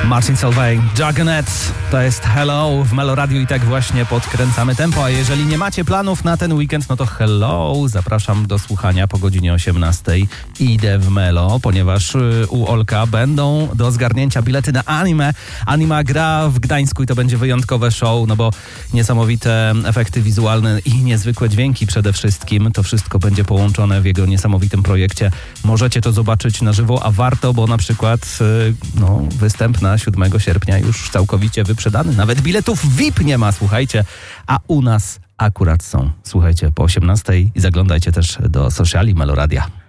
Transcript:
Marcin Solveig, Juggernaut, to jest Hello w Melo Radio i tak właśnie podkręcamy tempo, a jeżeli nie macie planów na ten weekend, no to hello, zapraszam do słuchania po godzinie 18. Idę w Melo, ponieważ u Olka będą do zgarnięcia bilety na Anime. Anima gra w Gdańsku i to będzie wyjątkowe show, no bo niesamowite efekty wizualne i niezwykłe dźwięki przede wszystkim. To wszystko będzie połączone w jego niesamowitym projekcie. Możecie to zobaczyć na żywo, a warto, bo na przykład występ na 7 sierpnia już całkowicie wyprzedany. Nawet biletów VIP nie ma, słuchajcie, a u nas akurat są. Słuchajcie, po 18 i zaglądajcie też do sociali Melo Radia.